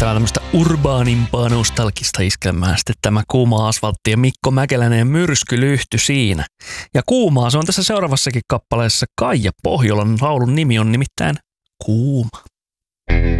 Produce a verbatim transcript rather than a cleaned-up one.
fiilistelemään tämmöistä urbaanimpaa nostalgista iskelmää. Sitten tämä Kuuma asfaltti ja Mikko Mäkelänen ja Myrskylyhty siinä. Ja kuumaa se on tässä seuraavassakin kappaleessa. Kaija Pohjolan laulun nimi on nimittäin Kuuma.